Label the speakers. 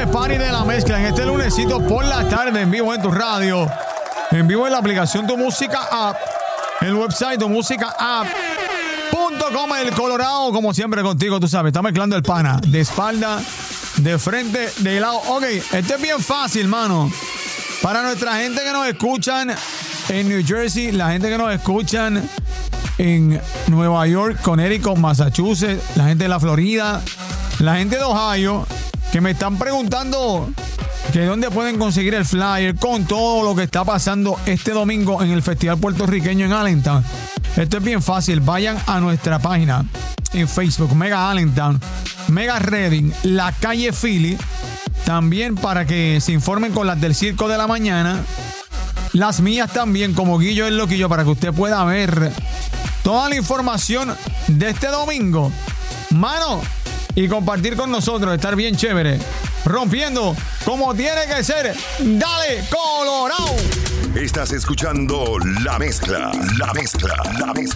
Speaker 1: lunes party de la mezcla. En este lunesito por la tarde, en vivo en tu radio, en vivo en la aplicación Tu Música App, el website Tu Música App.com, el Colorado, como siempre contigo, tú sabes, está mezclando el pana, de espalda, de frente, de lado. Ok, esto es bien fácil, mano. Para nuestra gente que nos escuchan en New Jersey, la gente que nos escuchan en Nueva York, Connecticut, Massachusetts, la gente de la Florida, la gente de Ohio, que me están preguntando que dónde pueden conseguir el flyer con todo lo que está pasando este domingo en el Festival Puertorriqueño en Allentown. Esto es bien fácil. Vayan a nuestra página en Facebook, Mega Allentown, Mega Reading, La Calle Philly. También para que se informen con las del Circo de la Mañana. Las mías también, como Guillo el Loquillo, para que usted pueda ver toda la información de este domingo. Mano, y compartir con nosotros, estar bien chévere, rompiendo como tiene que ser. ¡Dale, Colorado!
Speaker 2: Estás escuchando La Mezcla, La Mezcla, La Mezcla.